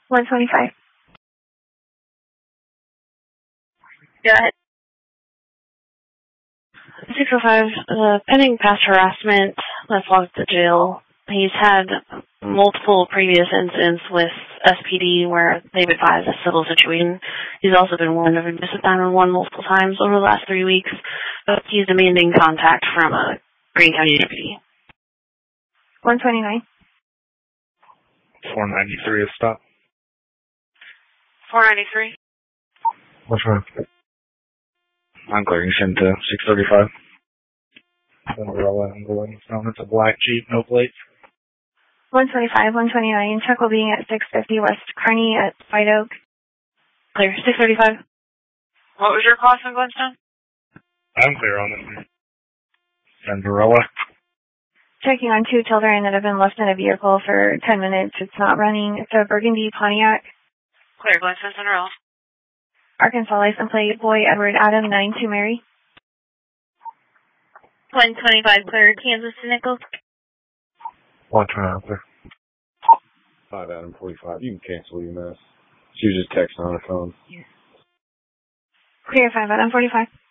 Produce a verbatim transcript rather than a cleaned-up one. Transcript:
one twenty-five. Go ahead. six oh five, uh, pending past harassment, that's locked at jail. He's had multiple previous incidents with S P D where they've advised a civil situation. He's also been warned of abuse of nine one one multiple times over the last three weeks, but he's demanding contact from a Greene County deputy. one twenty-nine. four ninety-three is stop. four ninety-three. What's wrong? I'm clearing send to six thirty-five. Umbrella and going down. It's a black Jeep, no plates. one twenty-five, one twenty-nine. Check will be at six fifty West Kearney at White Oak. Clear. six thirty-five. What was your cost in Glenstone? I'm clear on this. Cinderella. Checking on two children that have been left in a vehicle for ten minutes. It's not running. It's a Burgundy Pontiac. Clear. Glenstone, Cinderella. Arkansas license plate, boy Edward Adam, nine to Mary. one twenty-five, clear. Kansas to Nichols. one twenty-nine, clear. five Adam forty-five. You can cancel your mess. She was just texting on her phone. Clear, five Adam forty-five.